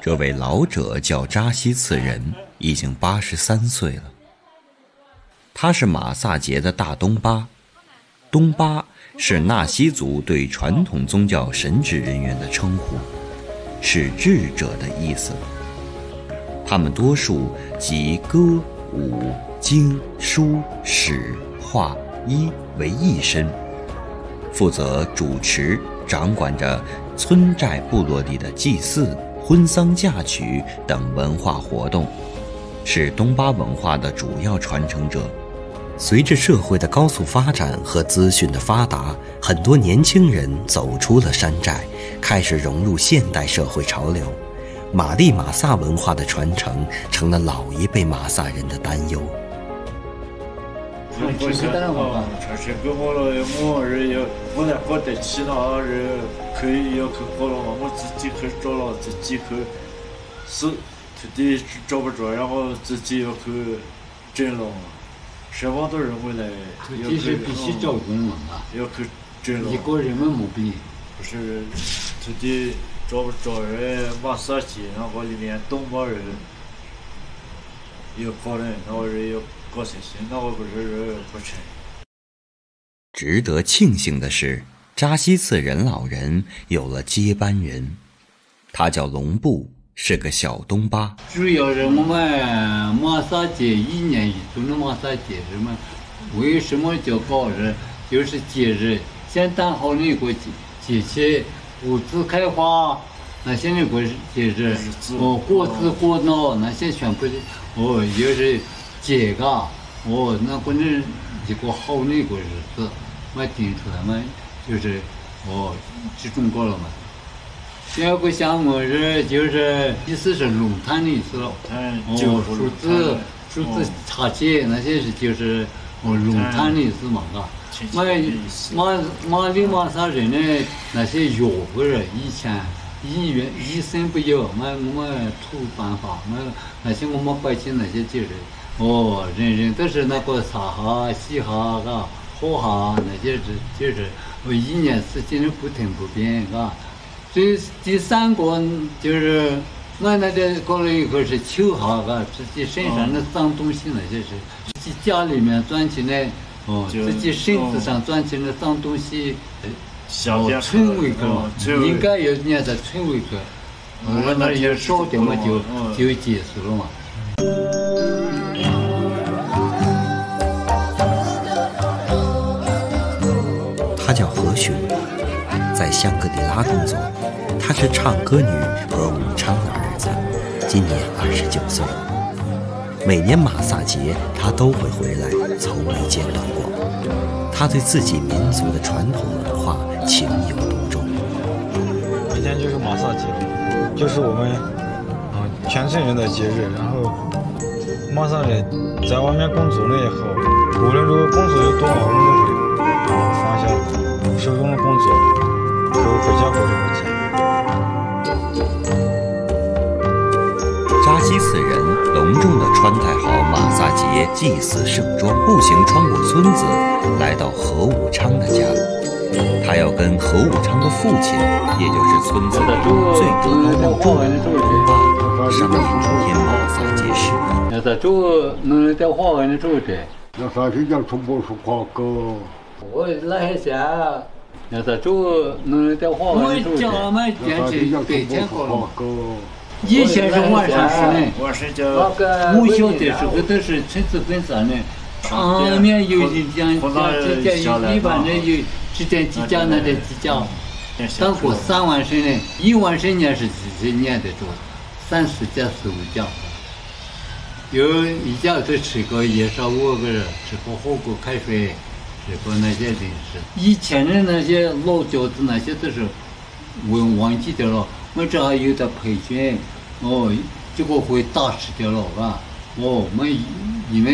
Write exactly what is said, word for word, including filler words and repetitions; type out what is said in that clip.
这位老者叫扎西次仁，已经八十三岁了。他是马萨杰的大东巴，东巴是纳西族对传统宗教神职人员的称呼，是智者的意思。他们多数集歌、舞、经、书、史、画、医为一身，负责主持掌管着村寨部落里的祭祀、婚丧嫁娶等文化活动，是东巴文化的主要传承者。随着社会的高速发展和资讯的发达，很多年轻人走出了山寨，开始融入现代社会潮流。玛丽马萨文化的传承成了老一辈马萨人的担忧。 我现在哦，这些跟我了，我人要我在搞得其他人可以要去搞了嘛，我自己去找了，自己去是土地找不着，然后自己要去整了。什么都认为来， 土地是必须找工人啊， 要去整了。 一个人们没比， 不是土地找不着人，马萨街那个里面东巴人要搞人，那个人要搞这些，那个不是人不成。 值得庆幸的是，扎西次仁老人有了接班人，他叫龙布，是个小东巴。 主要是我们马萨节一年一度的马萨节日嘛，为什么叫搞日？就是节日先谈好了一个节节气，物资开花那些那个节日，哦，果子果脑那些全部的，哦，就是节嘎，哦，那个是一个好的一个日子，我定出来嘛，就是哦，集中搞了嘛。第二个项目是就是意思是龙潭的意思了，哦，数字数字茶节那些是就是哦龙潭的意思嘛，嘎。马马马里马萨人呢那些药个人以前医院医生不有，嘛我们土办法，嘛那些我们百姓那些节日，哦人人都是那个撒哈洗哈嘎喝哈那些是就是我一年四季的不停不变，嘎。第第三个就是我那个搞了一个是秋哈嘎，自己身上的脏东西那些是自己家里面赚钱的，哦，自己身子上赚钱的脏东西，哦，存为个嘛，应该要念在存为个，我那也少点嘛就就结束了嘛。 他叫何雄，在香格里拉工作。他是唱歌女何武昌的儿子，今年二十九岁。每年马萨节他都会回来，从没间断过。他对自己民族的传统文化情有独钟。 明天就是马萨节，就是我们嗯全村人的节日。然后马萨人在外面工作了以后，无论如果工作有多忙，我们都会放下手中的工作，然后回家过这个节。 扎西次仁隆重地穿戴好马萨节祭祀盛装，步行穿过村子，来到何武昌的家。他要跟何武昌的父亲，也就是村子里最德高望重的东巴，商议明天马萨节事宜。 那在做能在华文的做的， 那啥是叫从不说话个？ 我来下，那在做能在华文做的。我家嘛电器白天搞了。以前是晚上是呢，那个我小的时候都是村子本山呢，上面有一家家几家，一般的有几间几家那的几家，当过三万升呢，一万升年是几年的多，三四家四五家，有一家都吃个夜烧鹅个人，吃个火锅开水，吃个那些零食。以前的那些老饺子那些都是我忘记掉了。我这还有的培训，哦，结果会打吃掉了，吧？哦，我